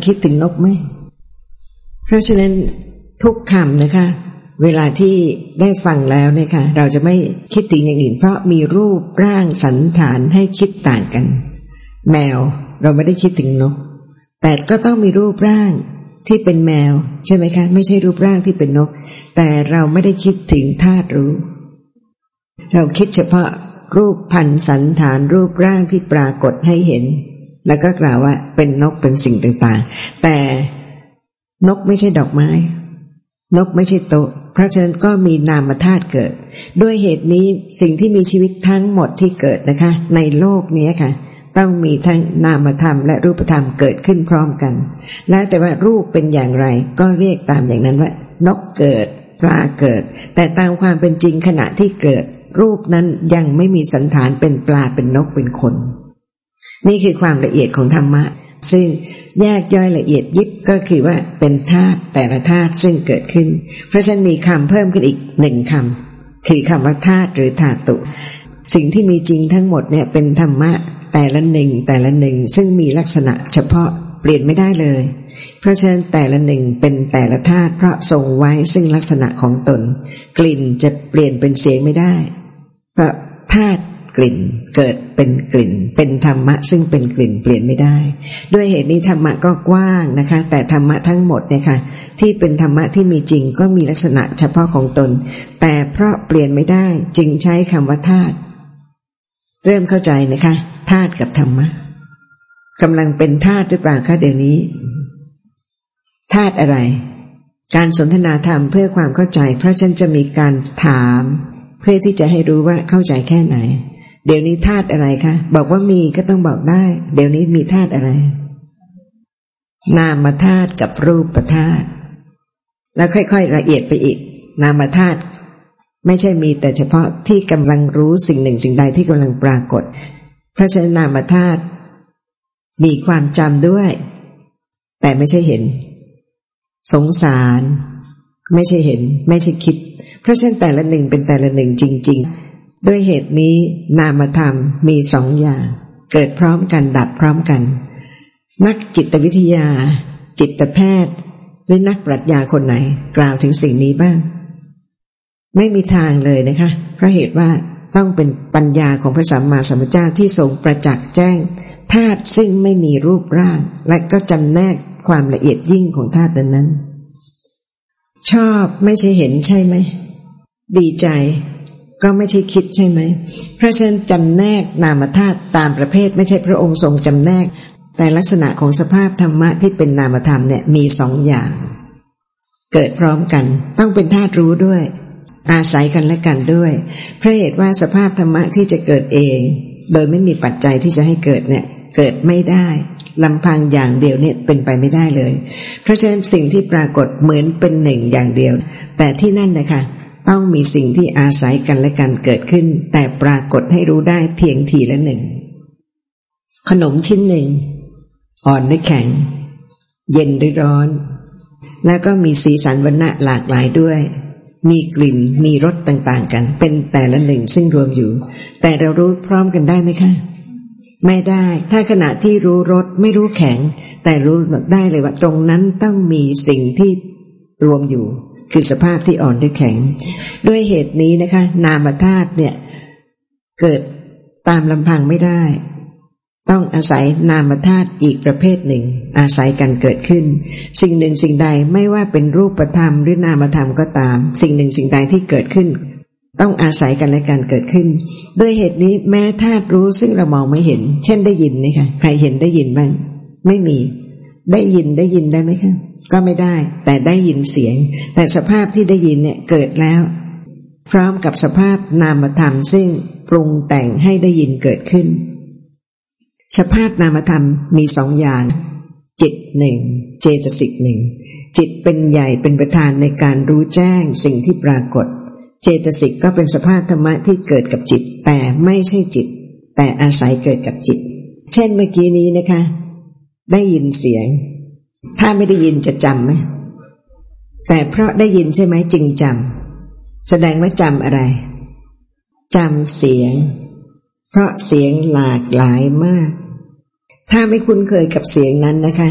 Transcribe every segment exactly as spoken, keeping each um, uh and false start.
คิดถึงนกไหมเพราะฉะนั้นทุกคำนะคะเวลาที่ได้ฟังแล้วเนี่ยค่ะเราจะไม่คิดถึงอย่างอื่นเพราะมีรูปร่างสันฐานให้คิดต่างกันแมวเราไม่ได้คิดถึงนกแต่ก็ต้องมีรูปร่างที่เป็นแมวใช่ไหมคะไม่ใช่รูปร่างที่เป็นนกแต่เราไม่ได้คิดถึงธาตุรู้เราคิดเฉพาะรูปพรรณสันฐานรูปร่างที่ปรากฏให้เห็นแล้วก็กล่าวว่าเป็นนกเป็นสิ่งต่างๆแต่นกไม่ใช่ดอกไม้นกไม่ใช่โต๊ะเพราะฉะนั้นก็มีนามธาตุเกิดด้วยเหตุนี้สิ่งที่มีชีวิตทั้งหมดที่เกิดนะคะในโลกนี้ค่ะต้องมีทั้งนามธรรมและรูปธรรมเกิดขึ้นพร้อมกันแล้วแต่ว่ารูปเป็นอย่างไรก็เรียกตามอย่างนั้นว่านกเกิดปลาเกิดแต่ตามความเป็นจริงขณะที่เกิดรูปนั้นยังไม่มีสันฐานเป็นปลาเป็นนกเป็นคนนี่คือความละเอียดของธรรมะซึ่งแยกย่อยละเอียดยิบก็คือว่าเป็นธาตุแต่ละธาตุซึ่งเกิดขึ้นเพราะฉะนั้นมีคำเพิ่มขึ้นอีกหนึ่งคำคือคำว่าธาตุหรือธาตุสิ่งที่มีจริงทั้งหมดเนี่ยเป็นธรรมะแต่ละหนึ่งแต่ละหนึ่งซึ่งมีลักษณะเฉพาะเปลี่ยนไม่ได้เลยเพราะฉะนั้นแต่ละหนึ่งเป็นแต่ละธาตุเพราะทรงไว้ซึ่งลักษณะของตนกลิ่นจะเปลี่ยนเป็นเสียงไม่ได้เพราะธาตุกลิ่นเกิดเป็นกลิ่นเป็นธรรมะซึ่งเป็นกลิ่นเปลี่ยนไม่ได้ด้วยเหตุนี้ธรรมะก็กว้างนะคะแต่ธรรมะทั้งหมดเนี่ยค่ะที่เป็นธรรมะที่มีจริงก็มีลักษณะเฉพาะของตนแต่เพราะเปลี่ยนไม่ได้จึงใช้คำว่าธาตุเริ่มเข้าใจนะคะธาตุกับธรรมะกำลังเป็นธาตุหรือเปล่าคะเดี๋ยวนี้ธาตุอะไรการสนทนาธรรมเพื่อความเข้าใจเพราะฉันจะมีการถามเพื่อที่จะให้รู้ว่าเข้าใจแค่ไหนเดี๋ยวนี้ธาตุอะไรคะบอกว่ามีก็ต้องบอกได้เดี๋ยวนี้มีธาตุอะไรนามธาตุกับรูปธาตุแล้วค่อยๆละเอียดไปอีกนามธาตุไม่ใช่มีแต่เฉพาะที่กำลังรู้สิ่งหนึ่งสิ่งใดที่กำลังปรากฏเพราะฉะนั้นนามธาตุมีความจำด้วยแต่ไม่ใช่เห็นสงสารไม่ใช่เห็นไม่ใช่คิดเพราะฉะนั้นแต่ละหนึ่งเป็นแต่ละหนึ่งจริงๆด้วยเหตุนี้นามธรรมมีสองอย่างเกิดพร้อมกันดับพร้อมกันนักจิตวิทยาจิตแพทย์หรือนักปรัชญาคนไหนกล่าวถึงสิ่งนี้บ้างไม่มีทางเลยนะคะเพราะเหตุว่าต้องเป็นปัญญาของพระสัมมาสัมพุทธเจ้าที่ทรงประจักษ์แจ้งธาตุซึ่งไม่มีรูปร่างและก็จำแนกความละเอียดยิ่งของธาตุนั้นชอบไม่ใช่เห็นใช่ไหมดีใจก็ไม่ใช่คิดใช่ไหมเพราะฉะนั้นจำแนกนามธาตุตามประเภทไม่ใช่พระองค์ทรงจำแนกแต่ลักษณะของสภาพธรรมะที่เป็นนามธรรมเนี่ยมีสองอย่างเกิดพร้อมกันต้องเป็นธาตุรู้ด้วยอาศัยกันและกันด้วยเพราะเหตุว่าสภาพธรรมะที่จะเกิดเองโดยไม่มีปัจจัยที่จะให้เกิดเนี่ยเกิดไม่ได้ลำพังอย่างเดียวเนี่ยเป็นไปไม่ได้เลยเพราะฉะนั้นสิ่งที่ปรากฏเหมือนเป็นหนึ่งอย่างเดียวแต่ที่นั่นนะคะต้องมีสิ่งที่อาศัยกันและกันเกิดขึ้นแต่ปรากฏให้รู้ได้เพียงทีละหนึ่งขนมชิ้นหนึ่งอ่อนหรือแข็งเย็นหรือร้อนแล้วก็มีสีสันวรรณะหลากหลายด้วยมีกลิ่นมีรสต่างๆกันเป็นแต่ละหนึ่งซึ่งรวมอยู่แต่เรารู้พร้อมกันได้ไหมคะไม่ได้ถ้าขณะที่รู้รสไม่รู้แข็งแต่รู้ได้เลยว่าตรงนั้นต้องมีสิ่งที่รวมอยู่คือสภาพที่อ่อนหรือแข็งด้วยเหตุนี้นะคะนามธาตุเนี่ยเกิดตามลำพังไม่ได้ต้องอาศัยนามธาตุอีกประเภทหนึ่งอาศัยกันเกิดขึ้นสิ่งหนึ่งสิ่งใดไม่ว่าเป็นรูปธรรมหรือนามธรรมก็ตามสิ่งหนึ่งสิ่งใดที่เกิดขึ้นต้องอาศัยกันและกันเกิดขึ้นด้วยเหตุนี้แม้ธาตุรู้ซึ่งเรามองไม่เห็นเช่นได้ยินนี่ค่ะใครเห็นได้ยินบ้างไม่มีได้ยินได้ยินได้ไหมคะก็ไม่ได้แต่ได้ยินเสียงแต่สภาพที่ได้ยินเนี่ยเกิดแล้วพร้อมกับสภาพนามธรรมซึ่งปรุงแต่งให้ได้ยินเกิดขึ้นสภาพนามธรรมมีสองอย่างจิตหนึ่งเจตสิกหนึ่งจิตเป็นใหญ่เป็นประธานในการรู้แจ้งสิ่งที่ปรากฏเจตสิกก็เป็นสภาพธรรมะที่เกิดกับจิตแต่ไม่ใช่จิตแต่อาศัยเกิดกับจิตเช่นเมื่อกี้นี้นะคะได้ยินเสียงถ้าไม่ได้ยินจะจำไหมแต่เพราะได้ยินใช่ไหมจึงจำแสดงว่าจำอะไรจำเสียงเพราะเสียงหลากหลายมากถ้าไม่คุ้นเคยกับเสียงนั้นนะคะ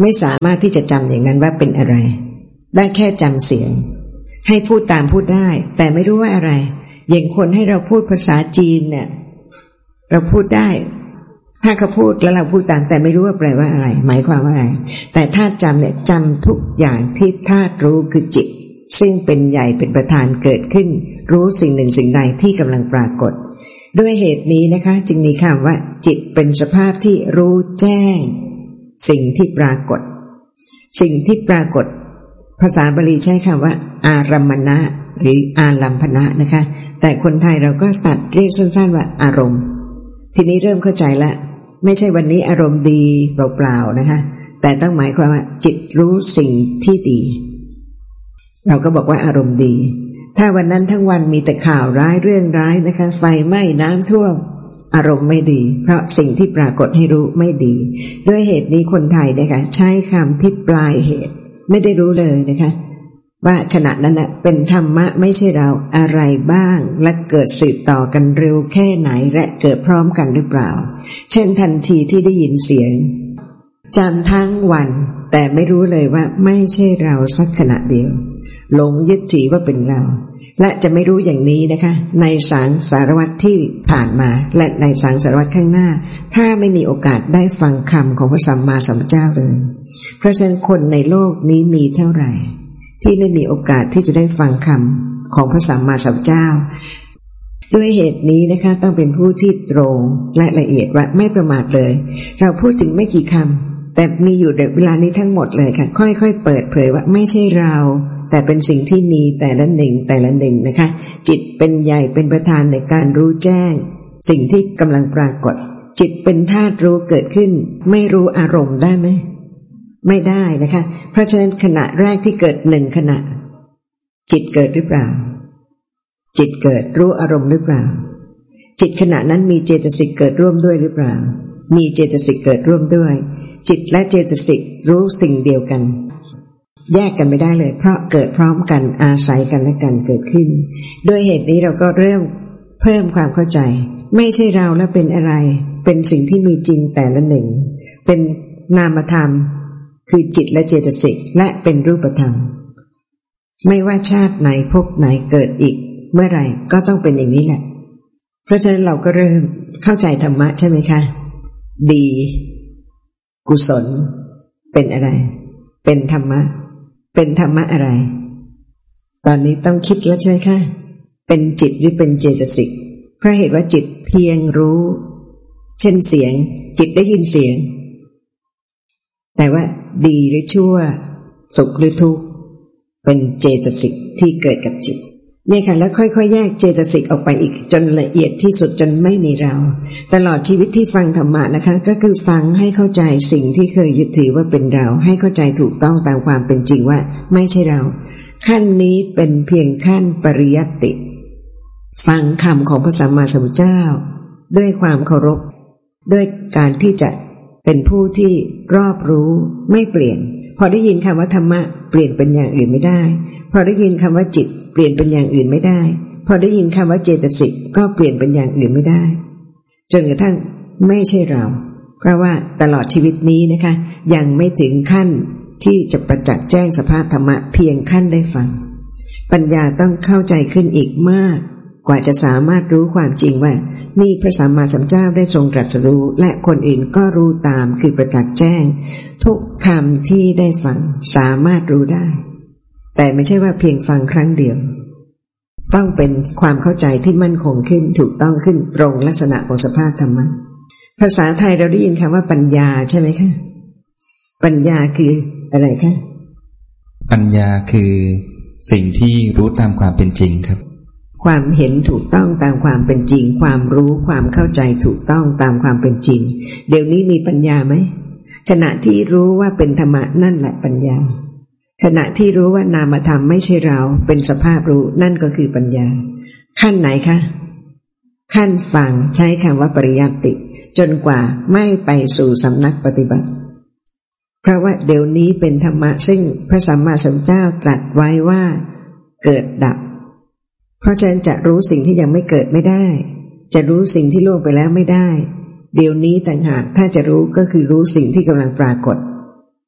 ไม่สามารถที่จะจำอย่างนั้นว่าเป็นอะไรได้แค่จำเสียงให้พูดตามพูดได้แต่ไม่รู้ว่าอะไรอย่างคนให้เราพูดภาษาจีนเนี่ยเราพูดได้ถ้าเขาพูดแล้วเราพูดตามแต่ไม่รู้ว่าแปลว่าอะไรหมายความว่าอะไรแต่ธาตุจำเนี่ยจำทุกอย่างที่ธาตุรู้คือจิตซึ่งเป็นใหญ่เป็นประธานเกิดขึ้นรู้สิ่งหนึ่งสิ่งใดที่กำลังปรากฏด้วยเหตุนี้นะคะจึงมีคำว่าจิตเป็นสภาพที่รู้แจ้งสิ่งที่ปรากฏสิ่งที่ปรากฏภาษาบาลีใช้คำว่าอารัมมณะหรืออาลัมพนะนะคะแต่คนไทยเราก็ตัดเรียกสั้นๆว่าอารมณ์ทีนี้เริ่มเข้าใจละไม่ใช่วันนี้อารมณ์ดีเปล่าๆนะคะแต่ต้องหมายความว่าจิตรู้สิ่งที่ดีเราก็บอกว่าอารมณ์ดีถ้าวันนั้นทั้งวันมีแต่ข่าวร้ายเรื่องร้ายนะคะไฟไหม้น้ำท่วมอารมณ์ไม่ดีเพราะสิ่งที่ปรากฏให้รู้ไม่ดีด้วยเหตุนี้คนไทยนะคะใช้คำที่ปลายเหตุไม่ได้รู้เลยนะคะว่าขณะนั้นนะเป็นธรรมะไม่ใช่เราอะไรบ้างและเกิดสืบต่อกันเร็วแค่ไหนและเกิดพร้อมกันหรือเปล่าเช่นทันทีที่ได้ยินเสียงจำทั้งวันแต่ไม่รู้เลยว่าไม่ใช่เราสักขณะเดียวหลงยึดถือว่าเป็นเราและจะไม่รู้อย่างนี้นะคะในสังสารวัฏที่ผ่านมาและในสังสารวัฏข้างหน้าถ้าไม่มีโอกาสได้ฟังคำของพระสัมมาสัมพุทธเจ้าเลยเพราะฉะนั้นคนในโลกนี้มีเท่าไหร่ที่ไม่มีโอกาสที่จะได้ฟังคำของพระสัมมาสัมพุทธเจ้าด้วยเหตุนี้นะคะต้องเป็นผู้ที่ตรงและละเอียดว่าไม่ประมาทเลยเราพูดถึงไม่กี่คำแต่มีอยู่ในเวลานี้ทั้งหมดเลยค่ะค่อยๆเปิดเผยว่าไม่ใช่เราแต่เป็นสิ่งที่มีแต่ละหนึ่งแต่ละหนึ่งนะคะจิตเป็นใหญ่เป็นประธานในการรู้แจ้งสิ่งที่กำลังปรากฏจิตเป็นธาตุรู้เกิดขึ้นไม่รู้อารมณ์ได้ไหมไม่ได้นะคะเพราะฉะนั้นขณะแรกที่เกิดหนึ่งขณะจิตเกิดหรือเปล่าจิตเกิดรู้อารมณ์หรือเปล่าจิตขณะนั้นมีเจตสิกเกิดร่วมด้วยหรือเปล่ามีเจตสิกเกิดร่วมด้วยจิตและเจตสิกรู้สิ่งเดียวกันแยกกันไม่ได้เลยเพราะเกิดพร้อมกันอาศัยกันและกันเกิดขึ้นด้วยเหตุนี้เราก็เริ่มเพิ่มความเข้าใจไม่ใช่เราแล้วเป็นอะไรเป็นสิ่งที่มีจริงแต่ละหนึ่งเป็นนามธรรมคือจิตและเจตสิกและเป็นรูปธรรมไม่ว่าชาติไหนภพไหนเกิดอีกเมื่อไหร่ก็ต้องเป็นอย่างนี้แหละเพราะฉะนั้นเราก็เริ่มเข้าใจธรรมะใช่ไหมคะดีกุศลเป็นอะไรเป็นธรรมะเป็นธรรมะอะไรตอนนี้ต้องคิดแล้วใช่ไหมคะเป็นจิตหรือเป็นเจตสิกเพราะเหตุว่าจิตเพียงรู้เช่นเสียงจิตได้ยินเสียงแต่ว่าดีหรือชั่วสุขหรือทุกข์เป็นเจตสิกที่เกิดกับจิตเนี่ยค่ะแล้วค่อยๆแยกเจตสิกออกไปอีกจนละเอียดที่สุดจนไม่มีเราตลอดชีวิตที่ฟังธรรมะนะคะก็คือฟังให้เข้าใจสิ่งที่เคยยึดถือว่าเป็นเราให้เข้าใจถูกต้องตามความเป็นจริงว่าไม่ใช่เราขั้นนี้เป็นเพียงขั้นปริยัติฟังคำของพระสัมมาสัมพุทธเจ้าด้วยความเคารพด้วยการที่จะเป็นผู้ที่รอบรู้ไม่เปลี่ยนพอได้ยินคำว่าธรรมะเปลี่ยนเป็นอย่างอื่นไม่ได้พอได้ยินคำว่าจิตเปลี่ยนเป็นอย่างอื่นไม่ได้พอได้ยินคำว่าเจตสิกก็เปลี่ยนเป็นอย่างอื่นไม่ได้จนกระทั่งไม่ใช่เราเพราะว่าตลอดชีวิตนี้นะคะยังไม่ถึงขั้นที่จะประจักษ์แจ้งสภาพธรรมะเพียงขั้นได้ฟังปัญญาต้องเข้าใจขึ้นอีกมากกว่าจะสามารถรู้ความจริงว่านี่พระสัมมาสัมพุทธเจ้าได้ทรงตรัสรู้และคนอื่นก็รู้ตามคือประจักษ์แจ้งทุกคำที่ได้ฟังสามารถรู้ได้แต่ไม่ใช่ว่าเพียงฟังครั้งเดียวต้องเป็นความเข้าใจที่มั่นคงขึ้นถูกต้องขึ้นตรงลักษณะของสภาพธรรมะภาษาไทยเราได้ยินคำว่าปัญญาใช่ไหมคะปัญญาคืออะไรคะปัญญาคือสิ่งที่รู้ตามความเป็นจริงครับความเห็นถูกต้องตามความเป็นจริงความรู้ความเข้าใจถูกต้องตามความเป็นจริงเดี๋ยวนี้มีปัญญาไหมขณะที่รู้ว่าเป็นธรรมะนั่นแหละปัญญาขณะที่รู้ว่านามธรรมไม่ใช่เราเป็นสภาพรู้นั่นก็คือปัญญาขั้นไหนคะขั้นฟังใช้คำว่าปริยัติจนกว่าไม่ไปสู่สำนักปฏิบัติเพราะว่าเดี๋ยวนี้เป็นธรรมะซึ่งพระสัมมาสัมพุทธเจ้าตรัสไว้ว่าเกิดดับเพราะฉะนั้นจะรู้สิ่งที่ยังไม่เกิดไม่ได้จะรู้สิ่งที่ล่วงไปแล้วไม่ได้เดี๋ยวนี้ต่างหากถ้าจะรู้ก็คือรู้สิ่งที่กำลังปรากฏ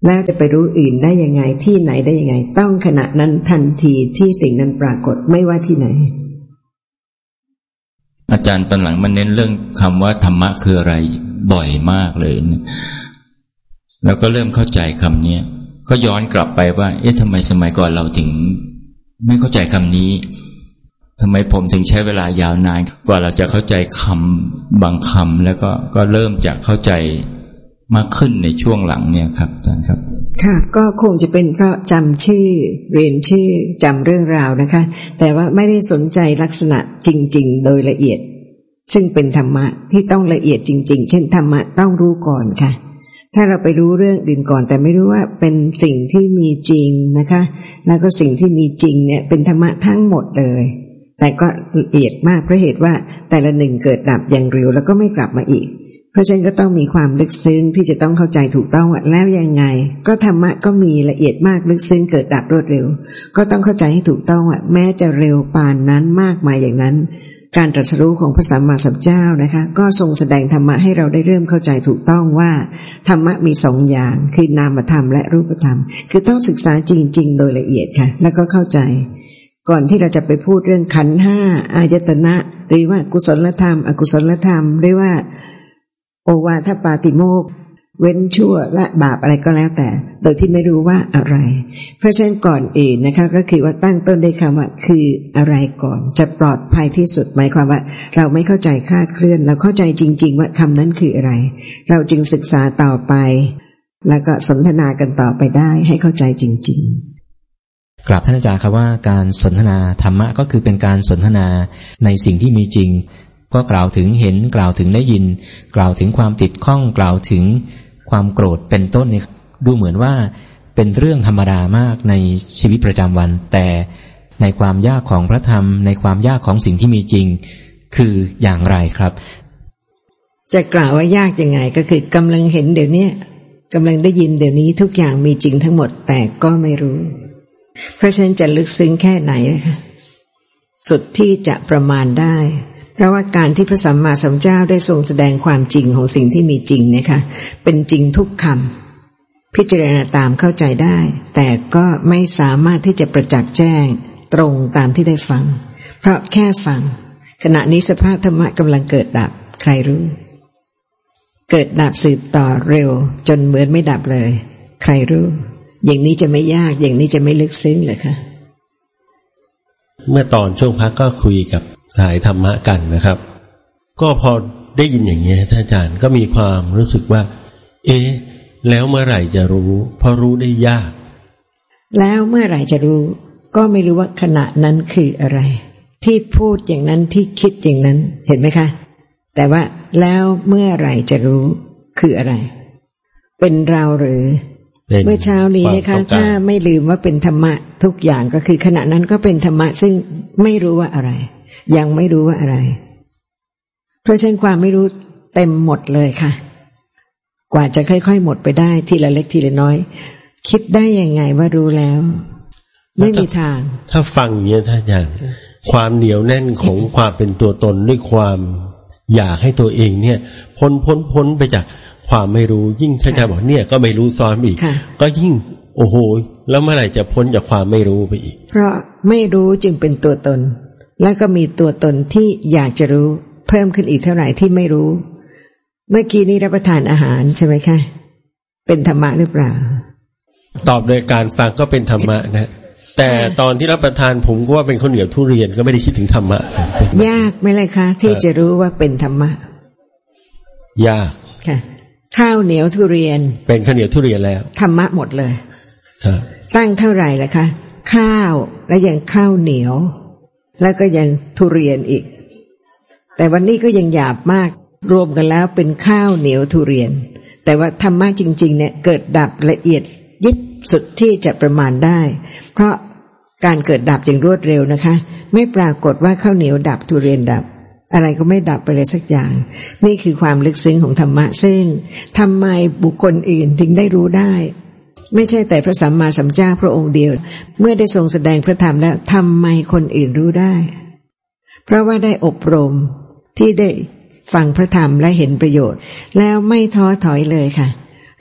แล้วจะไปรู้อื่นได้ยังไงที่ไหนได้ยังไงต้องขณะนั้นทันทีที่สิ่งนั้นปรากฏไม่ว่าที่ไหนอาจารย์ตอนหลังมันเน้นเรื่องคำว่าธรรมะคืออะไรบ่อยมากเลยนะแล้วก็เริ่มเข้าใจคำนี้ก็ย้อนกลับไปว่าเอ๊ะทำไมสมัยก่อนเราถึงไม่เข้าใจคำนี้ทำไมผมถึงใช้เวลายาวนานกว่าเราจะเข้าใจคำบางคำแล้วก็ก็เริ่มจะเข้าใจมากขึ้นในช่วงหลังเนี่ยครับอาจารย์ครับค่ะก็คงจะเป็นเพราะจำชื่อเรียนชื่อจำเรื่องราวนะคะแต่ว่าไม่ได้สนใจลักษณะจริงๆโดยละเอียดซึ่งเป็นธรรมะที่ต้องละเอียดจริงๆเช่นธรรมะต้องรู้ก่อนค่ะถ้าเราไปรู้เรื่องอื่นก่อนแต่ไม่รู้ว่าเป็นสิ่งที่มีจริงนะคะแล้วก็สิ่งที่มีจริงเนี่ยเป็นธรรมะทั้งหมดเลยแต่ก็ละเอียดมากเพราะเหตุว่าแต่ละหนึ่งเกิดดับอย่างเร็วแล้วก็ไม่กลับมาอีกเพราะฉะนั้นก็ต้องมีความลึกซึ้งที่จะต้องเข้าใจถูกต้องว่าแล้วยังไงก็ธรรมะก็มีละเอียดมากลึกซึ้งเกิดดับรวดเร็วก็ต้องเข้าใจให้ถูกต้องว่าแม้จะเร็วปานนั้นมากมายอย่างนั้นการตรัสรู้ของพระสัมมาสัมพุทธเจ้านะคะก็ทรงแสดงธรรมะให้เราได้เริ่มเข้าใจถูกต้องว่าธรรมะมีสองอย่างคือนามธรรมและรูปธรรมคือต้องศึกษาจริงๆโดยละเอียดค่ะแล้วก็เข้าใจก่อนที่เราจะไปพูดเรื่องขันธ์ห้าอายตนะหรือว่ากุศลธรรมอกุศลธรรมหรือว่าโอวาทปาติโมกข์เว้นชั่วละบาปอะไรก็แล้วแต่โดยที่ไม่รู้ว่าอะไรเพราะฉะนั้นก่อนอื่นนะคะก็คือว่าตั้งต้นด้วยคำว่าคืออะไรก่อนจะปลอดภัยที่สุดหมายความว่าเราไม่เข้าใจคลาดเคลื่อนเราเข้าใจจริงๆว่าคำนั้นคืออะไรเราจึงศึกษาต่อไปแล้วก็สนทนากันต่อไปได้ให้เข้าใจจริงๆกราบท่านอาจารย์ครับว่าการสนทนาธรรมะก็คือเป็นการสนทนาในสิ่งที่มีจริงก็กล่าวถึงเห็นกล่าวถึงได้ยินกล่าวถึงความติดข้องกล่าวถึงความโกรธเป็นต้นเนี่ยดูเหมือนว่าเป็นเรื่องธรรมดามากในชีวิตประจำวันแต่ในความยากของพระธรรมในความยากของสิ่งที่มีจริงคืออย่างไรครับจะกล่าวว่ายากยังไงก็คือกำลังเห็นเดี๋ยวนี้กำลังได้ยินเดี๋ยวนี้ทุกอย่างมีจริงทั้งหมดแต่ก็ไม่รู้เพราะฉะนั้นจะลึกซึ้งแค่ไหนนะคะสุดที่จะประมาณได้เพราะว่าการที่พระสัมมาสัมพุทธเจ้าได้ทรงแสดงความจริงของสิ่งที่มีจริงนะคะเป็นจริงทุกคำพิจารณาตามเข้าใจได้แต่ก็ไม่สามารถที่จะประจักษ์แจ้งตรงตามที่ได้ฟังเพราะแค่ฟังขณะนี้สภาพธรรมะกำลังเกิดดับใครรู้เกิดดับสืบต่อเร็วจนเหมือนไม่ดับเลยใครรู้อย่างนี้จะไม่ยากอย่างนี้จะไม่ลึกซึ้งเลยค่ะเมื่อตอนช่วงพักก็คุยกับสายธรรมะกันนะครับก็พอได้ยินอย่างนี้ท่านอาจารย์ก็มีความรู้สึกว่าเอ๊ะแล้วเมื่อไหร่จะรู้เพราะรู้ได้ยากแล้วเมื่อไหร่จะรู้ก็ไม่รู้ว่าขณะนั้นคืออะไรที่พูดอย่างนั้นที่คิดอย่างนั้นเห็นไหมคะแต่ว่าแล้วเมื่อไหร่จะรู้คืออะไรเป็นเราหรือเมื่อเช้านี้นะคะถ้าไม่ลืมว่าเป็นธรรมะทุกอย่างก็คือขณะนั้นก็เป็นธรรมะซึ่งไม่รู้ว่าอะไรยังไม่รู้ว่าอะไรเพราะฉะนั้นความไม่รู้เต็มหมดเลยค่ะกว่าจะค่อยๆหมดไปได้ทีละเล็กทีละน้อยคิดได้ยังไงว่ารู้แล้วไม่มีทางถ้าฟังอย่างนี้ท่านอาจารย์ความเหนียวแน่นของความเป็นตัวตนด้วยความอยากให้ตัวเองเนี่ยพ้นพ้นพ้นไปจากความไม่รู้ยิ่งท่านอาจารย์บอกเนี่ยก็ไม่รู้ซ้อนอีกก็ยิ่งโอ้โหแล้วเมื่อไหร่จะพ้นจากความไม่รู้ไปอีกเพราะไม่รู้จึงเป็นตัวตนแล้วก็มีตัวตนที่อยากจะรู้เพิ่มขึ้นอีกเท่าไหร่ที่ไม่รู้เมื่อกี้นี้รับประทานอาหารใช่ไหมคะเป็นธรรมะหรือเปล่าตอบโดยการฟังก็เป็นธรรมะนะแต่ตอนที่รับประทานผมก็ว่าเป็นข้าวเหนียวทุเรียนก็ไม่ได้คิดถึงธรรมะยากไหมเลยคะที่จะรู้ว่าเป็นธรรมะยากค่ะข้าวเหนียวทุเรียนเป็นข้าวเหนียวทุเรียนแล้วธรรมะหมดเลยครับตั้งเท่าไหร่ล่ะคะข้าวและยังข้าวเหนียวแล้วก็ยังทุเรียนอีกแต่วันนี้ก็ยังหยาบมากรวมกันแล้วเป็นข้าวเหนียวทุเรียนแต่ว่าธรรมะจริงๆเนี่ยเกิดดับละเอียดยิบสุดที่จะประมาณได้เพราะการเกิดดับอย่างรวดเร็วนะคะไม่ปรากฏว่าข้าวเหนียวดับทุเรียนดับอะไรก็ไม่ดับไปเลยสักอย่างนี่คือความลึกซึ้งของธรรมะซึ่งทำไมบุคคลอื่นถึงได้รู้ได้ไม่ใช่แต่พระสัมมาสัมพุทธเจ้าพระองค์เดียวเมื่อได้ทรงแสดงพระธรรมแล้วทำไมคนอื่นรู้ได้เพราะว่าได้อบรมที่ได้ฟังพระธรรมและเห็นประโยชน์แล้วไม่ท้อถอยเลยค่ะ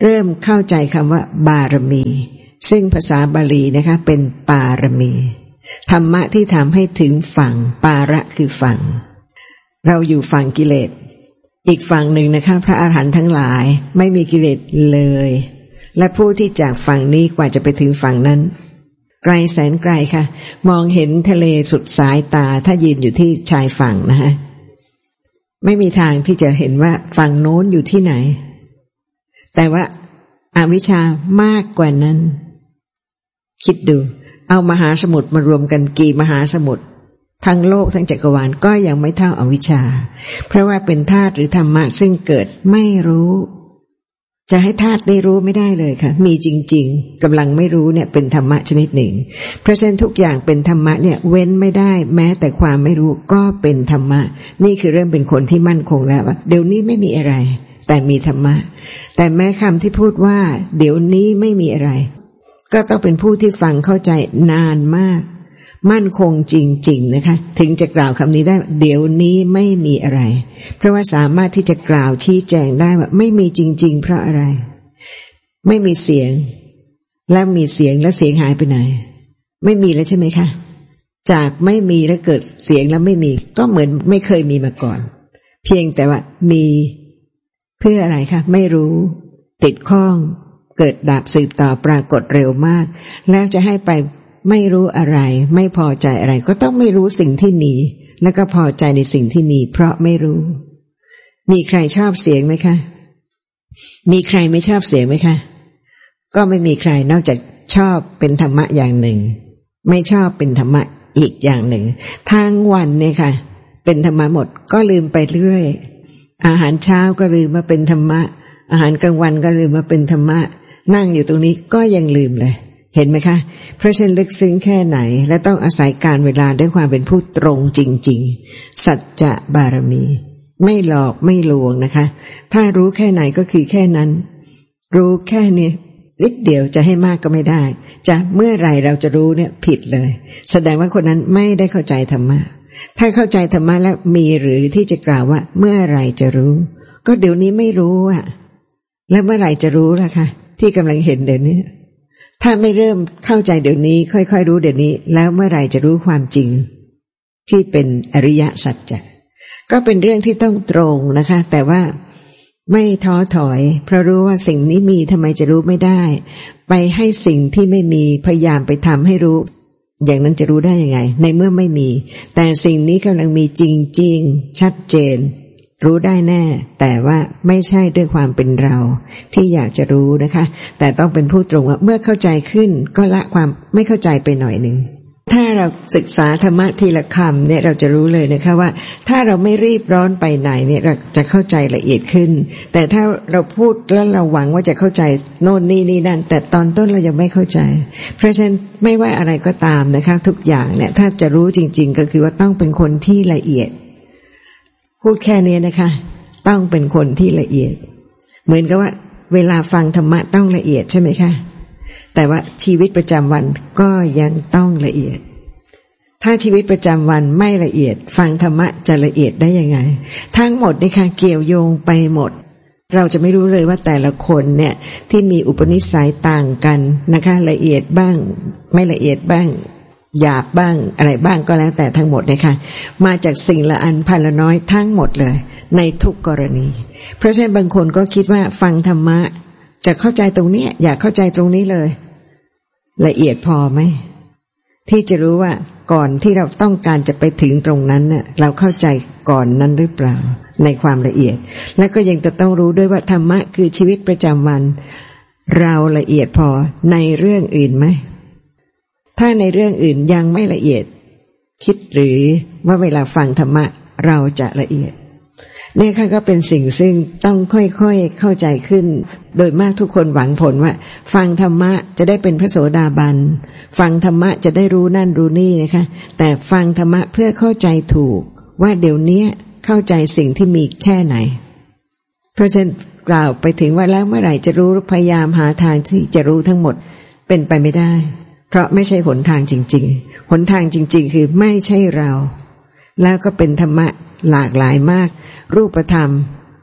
เริ่มเข้าใจคำว่าบารมีซึ่งภาษาบาลีนะคะเป็นปารมีธรรมะที่ทำให้ถึงฝั่งปาระคือฝั่งเราอยู่ฝั่งกิเลสอีกฝั่งหนึ่งนะคะพระอาหารหันต์ทั้งหลายไม่มีกิเลสเลยและผู้ที่จากฝั่งนี้กว่าจะไปถึงฝั่งนั้นไกลแสนไกลค่ะมองเห็นทะเลสุดสายตาถ้ายืนอยู่ที่ชายฝั่งนะคะไม่มีทางที่จะเห็นว่าฝั่งโน้นอยู่ที่ไหนแต่ว่าอวิชชามากกว่านั้นคิดดูเอามหาสมุทรมารวมกันกี่มหาสมุทรทั้งโลกทั้งจักรวาลก็ยังไม่เท่าอวิชชาเพราะว่าเป็นธาตุหรือธรรมะซึ่งเกิดไม่รู้จะให้ธาตุได้รู้ไม่ได้เลยค่ะมีจริงๆกำลังไม่รู้เนี่ยเป็นธรรมะชนิดหนึ่งเพราะฉะนั้นทุกอย่างเป็นธรรมะเนี่ยเว้นไม่ได้แม้แต่ความไม่รู้ก็เป็นธรรมะนี่คือเริ่มเป็นคนที่มั่นคงแล้วว่าเดี๋ยวนี้ไม่มีอะไรแต่มีธรรมะแต่แม้คำที่พูดว่าเดี๋ยวนี้ไม่มีอะไรก็ต้องเป็นผู้ที่ฟังเข้าใจนานมากมั่นคงจริงๆนะคะถึงจะกล่าวคำนี้ได้เดี๋ยวนี้ไม่มีอะไรเพราะว่าสามารถที่จะกล่าวชี้แจงได้ว่าไม่มีจริงๆเพราะอะไรไม่มีเสียงแล้วมีเสียงแล้วเสียงหายไปไหนไม่มีแล้วใช่ไหมคะจากไม่มีแล้วเกิดเสียงแล้วไม่มีก็เหมือนไม่เคยมีมาก่อนเพียงแต่ว่ามีเพื่ออะไรคะไม่รู้ติดข้องเกิดดับสืบต่อปรากฏเร็วมากแล้วจะให้ไปไม่รู้อะไรไม่พอใจอะไรก็ต้องไม่รู้สิ่งที่มีแล้วก็พอใจในสิ่งที่มีเพราะไม่รู้มีใครชอบเสียงไหมคะมีใครไม่ชอบเสียงไหมคะก็ไม่มีใครนอกจากชอบเป็นธรรมะอย่างหนึ่งไม่ชอบเป็นธรรมะอีกอย่างหนึ่งทั้งวันเนี่ยค่ะเป็นธรรมะหมดก็ลืมไปเรื่อยอาหารเช้าก็ลืมมาเป็นธรรมะอาหารกลางวันก็ลืมมาเป็นธรรมะนั่งอยู่ตรงนี้ก็ยังลืมเลยเห็นไหมคะเพราะฉะนั้นลึกซึ้งแค่ไหนและต้องอาศัยการเวลาด้วยความเป็นผู้ตรงจริงๆสัจจะบารมีไม่หลอกไม่ลวงนะคะถ้ารู้แค่ไหนก็คือแค่นั้นรู้แค่นี้นิดเดียวจะให้มากก็ไม่ได้จะเมื่อไหร่เราจะรู้เนี่ยผิดเลยแสดงว่าคนนั้นไม่ได้เข้าใจธรรมะถ้าเข้าใจธรรมะแล้วมีหรือที่จะกล่าวว่าเมื่อไหร่จะรู้ก็เดี๋ยวนี้ไม่รู้อ่ะแล้วเมื่อไหร่จะรู้ล่ะคะที่กำลังเห็นเดี๋ยวนี้ถ้าไม่เริ่มเข้าใจเดี๋ยวนี้ค่อยๆรู้เดี๋ยวนี้แล้วเมื่อไหร่จะรู้ความจริงที่เป็นอริยสัจจะก็เป็นเรื่องที่ต้องตรงนะคะแต่ว่าไม่ท้อถอยเพราะรู้ว่าสิ่งนี้มีทำไมจะรู้ไม่ได้ไปให้สิ่งที่ไม่มีพยายามไปทำให้รู้อย่างนั้นจะรู้ได้ยังไงในเมื่อไม่มีแต่สิ่งนี้กำลังมีจริงๆชัดเจนรู้ได้แน่แต่ว่าไม่ใช่ด้วยความเป็นเราที่อยากจะรู้นะคะแต่ต้องเป็นผู้ตรงว่าเมื่อเข้าใจขึ้นก็ละความไม่เข้าใจไปหน่อยหนึ่งถ้าเราศึกษาธรรมะทีละคำเนี่ยเราจะรู้เลยนะคะว่าถ้าเราไม่รีบร้อนไปไหนเนี่ยเราจะเข้าใจละเอียดขึ้นแต่ถ้าเราพูดแล้วเราหวังว่าจะเข้าใจโน่นนี่นี่นั่นแต่ตอนต้นเรายังไม่เข้าใจเพราะฉะนั้นไม่ว่าอะไรก็ตามนะคะทุกอย่างเนี่ยถ้าจะรู้จริงๆก็คือว่าต้องเป็นคนที่ละเอียดพูดแค่นี้นะคะต้องเป็นคนที่ละเอียดเหมือนกับว่าเวลาฟังธรรมะต้องละเอียดใช่ไหมคะแต่ว่าชีวิตประจำวันก็ยังต้องละเอียดถ้าชีวิตประจำวันไม่ละเอียดฟังธรรมะจะละเอียดได้ยังไงทั้งหมดนี่ค่ะเกี่ยวโยงไปหมดเราจะไม่รู้เลยว่าแต่ละคนเนี่ยที่มีอุปนิสัยต่างกันนะคะละเอียดบ้างไม่ละเอียดบ้างหยาบบ้างอะไรบ้างก็แล้วแต่ทั้งหมดนะคะมาจากสิ่งละอันพันละน้อยทั้งหมดเลยในทุกกรณีเพราะฉะนั้นบางคนก็คิดว่าฟังธรรมะจะเข้าใจตรงนี้อยากเข้าใจตรงนี้เลยละเอียดพอไหมที่จะรู้ว่าก่อนที่เราต้องการจะไปถึงตรงนั้นเนี่ยเราเข้าใจก่อนนั้นหรือเปล่าในความละเอียดและก็ยังจะต้องรู้ด้วยว่าธรรมะคือชีวิตประจำวันเราละเอียดพอในเรื่องอื่นไหมถ้าในเรื่องอื่นยังไม่ละเอียดคิดหรือว่าเวลาฟังธรรมะเราจะละเอียดนี่ค่ะก็เป็นสิ่งซึ่งต้องค่อยๆเข้าใจขึ้นโดยมากทุกคนหวังผลว่าฟังธรรมะจะได้เป็นพระโสดาบันฟังธรรมะจะได้รู้นั่นรู้นี่นะคะแต่ฟังธรรมะเพื่อเข้าใจถูกว่าเดี๋ยวนี้เข้าใจสิ่งที่มีแค่ไหนเพราะฉะนั้นกล่าวไปถึงว่าแล้วเมื่อไหร่จะรู้พยายามหาทางที่จะรู้ทั้งหมดเป็นไปไม่ได้เพราะไม่ใช่หนทางจริงๆหนทางจริงๆคือไม่ใช่เราแล้วก็เป็นธรรมะหลากหลายมากรูปธรรม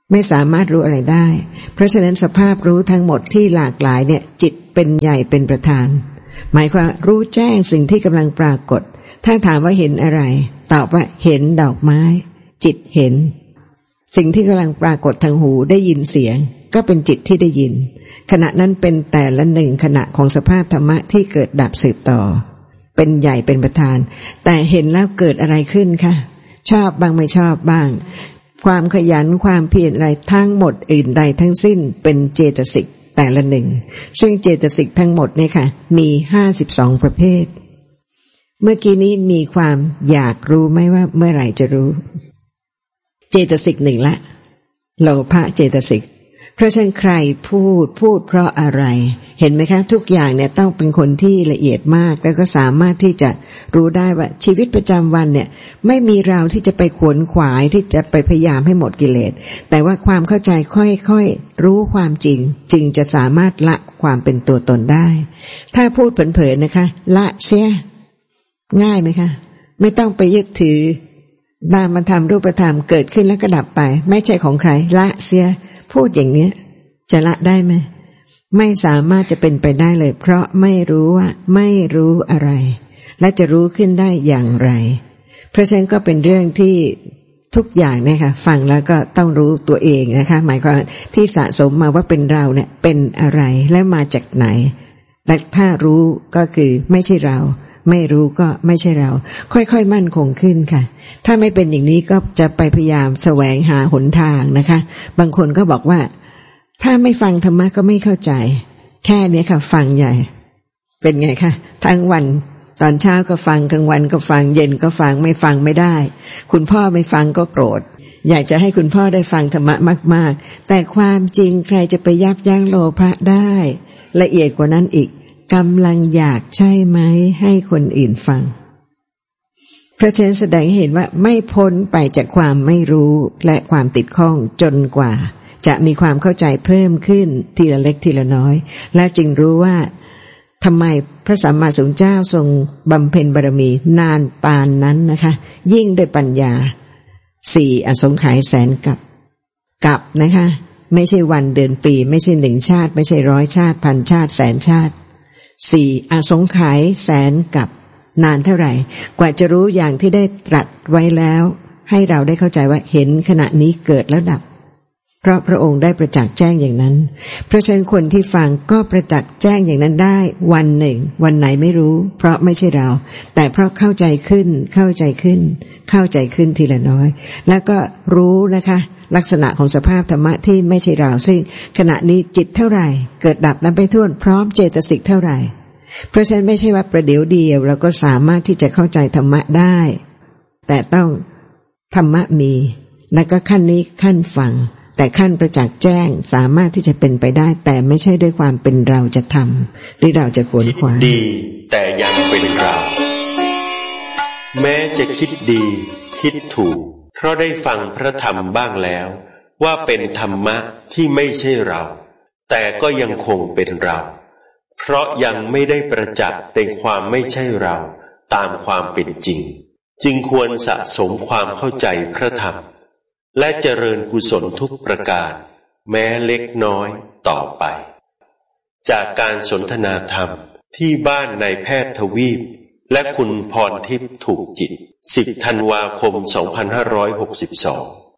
ไม่สามารถรู้อะไรได้เพราะฉะนั้นสภาพรู้ทั้งหมดที่หลากหลายเนี่ยจิตเป็นใหญ่เป็นประธานหมายความรู้แจ้งสิ่งที่กำลังปรากฏถ้าถามว่าเห็นอะไรตอบว่าเห็นดอกไม้จิตเห็นสิ่งที่กำลังปรากฏทางหูได้ยินเสียงก็เป็นจิตที่ได้ยินขณะนั้นเป็นแต่ละหนึ่งขณะของสภาพธรรมะที่เกิดดับสืบต่อเป็นใหญ่เป็นประธานแต่เห็นแล้วเกิดอะไรขึ้นคะชอบบ้างไม่ชอบบ้างความขยันความเพียรอะไรทั้งหมดอื่นใดทั้งสิ้นเป็นเจตสิกแต่ละหนึ่งซึ่งเจตสิกทั้งหมดเนี่ยค่ะมีห้าสิบสองประเภทเมื่อกี้นี้มีความอยากรู้ไหมว่าเมื่อไหร่จะรู้เจตสิกหนึ่งละโลภะเจตสิกเพราะฉะนั้นใครพูดพูดเพราะอะไรเห็นไหมคะทุกอย่างเนี่ยต้องเป็นคนที่ละเอียดมากแล้วก็สามารถที่จะรู้ได้ว่าชีวิตประจำวันเนี่ยไม่มีเราที่จะไปขวนขวายที่จะไปพยายามให้หมดกิเลสแต่ว่าความเข้าใจค่อยๆรู้ความจริงจึงจะสามารถละความเป็นตัวตนได้ถ้าพูดเผลอๆนะคะละเสียง่ายไหมคะไม่ต้องไปยึดถือนามธรรมรูปธรรมเกิดขึ้นแล้วก็ดับไปไม่ใช่ของใครละเสียพูดอย่างนี้จะละได้ไหมไม่สามารถจะเป็นไปได้เลยเพราะไม่รู้ว่าไม่รู้อะไรและจะรู้ขึ้นได้อย่างไรเพราะฉะนั้นก็เป็นเรื่องที่ทุกอย่างเนี่ยค่ะฟังแล้วก็ต้องรู้ตัวเองนะคะหมายความที่สะสมมาว่าเป็นเราเนี่ยเป็นอะไรและมาจากไหนและถ้ารู้ก็คือไม่ใช่เราไม่รู้ก็ไม่ใช่เราค่อยๆมั่นคงขึ้นค่ะถ้าไม่เป็นอย่างนี้ก็จะไปพยายามแสวงหาหนทางนะคะบางคนก็บอกว่าถ้าไม่ฟังธรรมะก็ไม่เข้าใจแค่นี้ค่ะฟังใหญ่เป็นไงคะทั้งวันตอนเช้าก็ฟังกลางวันก็ฟังเย็นก็ฟังไม่ฟังไม่ได้คุณพ่อไม่ฟังก็โกรธอยากจะให้คุณพ่อได้ฟังธรรมะมากๆแต่ความจริงใครจะไปยับยั้งโลภะได้ละเอียดกว่านั้นอีกกำลังอยากใช่ไหมให้คนอื่นฟังเพราะฉะนั้นแสดงให้เห็นว่าไม่พ้นไปจากความไม่รู้และความติดข้องจนกว่าจะมีความเข้าใจเพิ่มขึ้นทีละเล็กทีละน้อยแล้วจึงรู้ว่าทำไมพระสัมมาสัมพุทธเจ้าทรงบำเพ็ญบารมีนานปานนั้นนะคะยิ่งด้วยปัญญาสี่อสงไขยแสนกับกับนะคะไม่ใช่วันเดือนปีไม่ใช่หนึ่งชาติไม่ใช่ร้อยชาติพันชาติแสนชาติสี่อสงไขยแสนกับนานเท่าไหร่กว่าจะรู้อย่างที่ได้ตรัสไว้แล้วให้เราได้เข้าใจว่าเห็นขณะนี้เกิดแล้วดับเพราะพระองค์ได้ประจักษ์แจ้งอย่างนั้นเพราะฉะนั้นคนที่ฟังก็ประจักษ์แจ้งอย่างนั้นได้วันหนึ่งวันไหนไม่รู้เพราะไม่ใช่เราแต่เพราะเข้าใจขึ้นเข้าใจขึ้นเข้าใจขึ้นทีละน้อยแล้วก็รู้นะคะลักษณะของสภาพธรรมะที่ไม่ใช่เราซึ่งขณะนี้จิตเท่าไหร่เกิดดับนั้นไปทั่วพร้อมเจตสิกเท่าไหร่เพราะฉะนั้นไม่ใช่ว่าประเดี๋ยวเดียวเราก็สามารถที่จะเข้าใจธรรมะได้แต่ต้องธรรมะมีแล้วก็ขั้นนี้ขั้นฟังแต่ขั้นประจักษ์แจ้งสามารถที่จะเป็นไปได้แต่ไม่ใช่ด้วยความเป็นเราจะทำหรือเราจะขวนขวายดีแต่ยังเป็นเราแม้จะคิดดีคิดถูกเพราะได้ฟังพระธรรมบ้างแล้วว่าเป็นธรรมะที่ไม่ใช่เราแต่ก็ยังคงเป็นเราเพราะยังไม่ได้ประจักษ์ในความไม่ใช่เราตามความเป็นจริงจึงควรสะสมความเข้าใจพระธรรมและเจริญกุศลทุกประการแม้เล็กน้อยต่อไปจากการสนทนาธรรมที่บ้านนายแพทย์ทวีปและคุณพรทิพย์ถูกจิตสิบธันวาคมสองพันห้าร้อยหกสิบสอง